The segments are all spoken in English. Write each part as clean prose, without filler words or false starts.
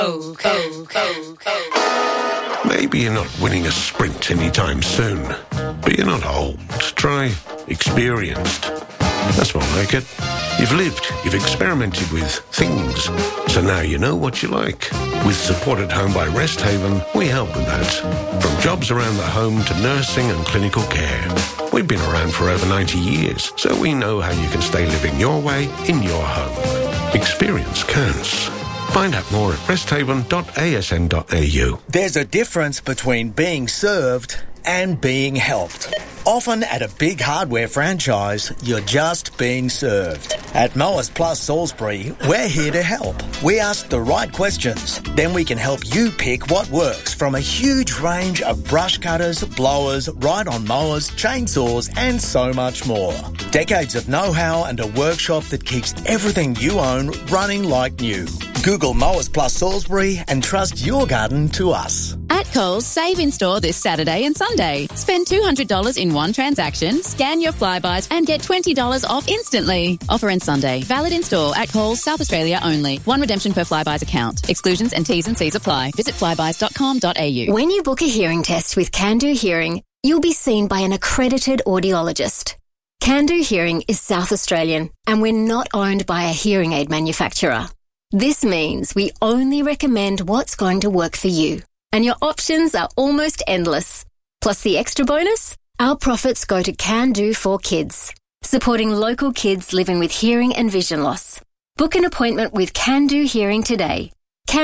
Maybe you're not winning a sprint anytime soon, but you're not old. Try experienced. That's more like it. You've lived, you've experimented with things, so now you know what you like. With Support at Home by Rest Haven, we help with that. From jobs around the home to nursing and clinical care. We've been around for over 90 years, so we know how you can stay living your way in your home. Experience counts. Find out more at resthaven.asn.au. There's a difference between being served and being helped. Often at a big hardware franchise, you're just being served. At Mowers Plus Salisbury, we're here to help. We ask the right questions, then we can help you pick what works from a huge range of brush cutters, blowers, ride-on mowers, chainsaws and so much more. Decades of know-how and a workshop that keeps everything you own running like new. Google Mowers Plus Salisbury and trust your garden to us. At Coles, save in store this Saturday and Sunday. Spend $200 in one transaction, scan your Flybuys and get $20 off instantly. Offer ends Sunday. Valid in store at Coles, South Australia only. One redemption per Flybuys account. Exclusions and T's and C's apply. Visit flybuys.com.au. When you book a hearing test with Can Do Hearing, you'll be seen by an accredited audiologist. Can Do Hearing is South Australian and we're not owned by a hearing aid manufacturer. This means we only recommend what's going to work for you. And your options are almost endless. Plus the extra bonus, our profits go to Can Do for Kids, supporting local kids living with hearing and vision loss. Book an appointment with Can Do Hearing today.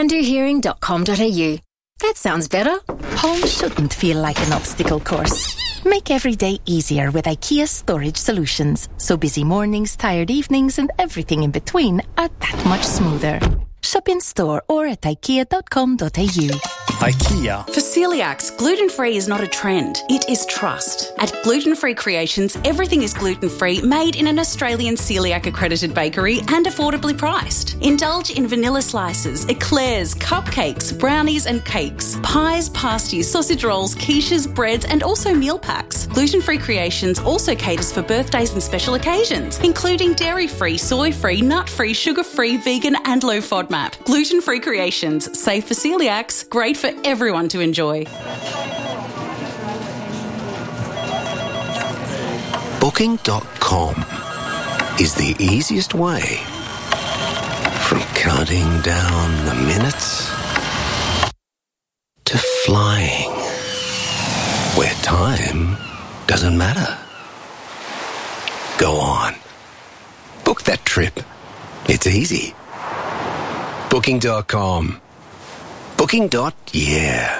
candohearing.com.au. That sounds better. Home shouldn't feel like an obstacle course. Make every day easier with IKEA Storage Solutions, so busy mornings, tired evenings and everything in between are that much smoother. Shop in store or at ikea.com.au. IKEA. For celiacs, gluten-free is not a trend, it is trust. At Gluten Free Creations, everything is gluten-free, made in an Australian celiac-accredited bakery and affordably priced. Indulge in vanilla slices, eclairs, cupcakes, brownies and cakes, pies, pasties, sausage rolls, quiches, breads and also meal packs. Gluten Free Creations also caters for birthdays and special occasions, including dairy-free, soy-free, nut-free, sugar-free, vegan and low FODMAP. Gluten Free Creations, safe for celiacs, great for everyone to enjoy. Booking.com is the easiest way from counting down the minutes to flying where time doesn't matter. Go on. Book that trip. It's easy. Booking.com. Booking.yeah.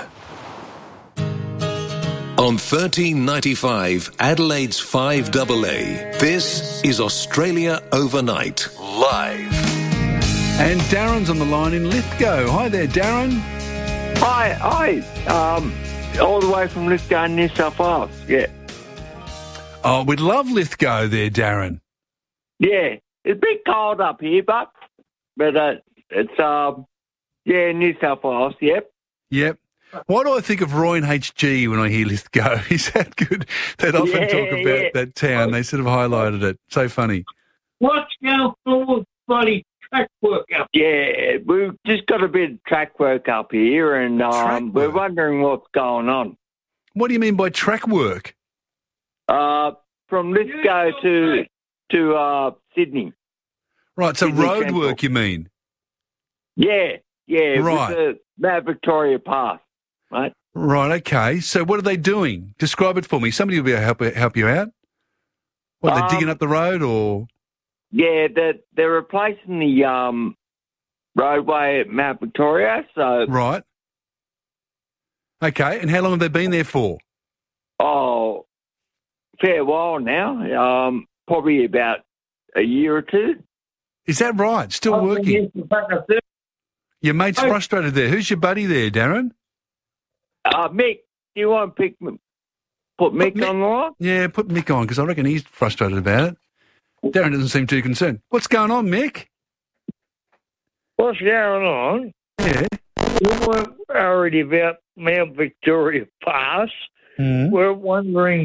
On 1395 Adelaide's 5AA, this is Australia Overnight, live. And Darren's on the line in Lithgow. Hi there, Darren. Hi. All the way from Lithgow, New South Wales, yeah. Oh, we'd love Lithgow there, Darren. Yeah, it's a bit cold up here, but it's, New South Wales, yep. Yep. Why do I think of Roy and HG when I hear Lithgow? Is that good? They'd often talk about that town. They sort of highlighted it. So funny. What's going on with bloody track work up? Yeah, we've just got a bit of track work up here and we're wondering what's going on. What do you mean by track work? From Lithgow to Sydney. Right, so Sydney road Central. work, you mean? Yeah, Right. with the Mount Victoria Pass, right? Right, okay. So what are they doing? Describe it for me. Somebody will be able to help you out? What, they're digging up the road or? Yeah, they're replacing the roadway at Mount Victoria, so... Right. Okay, and how long have they been there for? Oh, fair while now. Probably about a year or two. Is that right? Still working? Your mate's frustrated there. Who's your buddy there, Darren? Mick. Do you want to put Mick on the line? Yeah, put Mick on, because I reckon he's frustrated about it. Darren doesn't seem too concerned. What's going on, Mick? What's going on? Yeah. We weren't worried about Mount Victoria Pass. Mm. We're wondering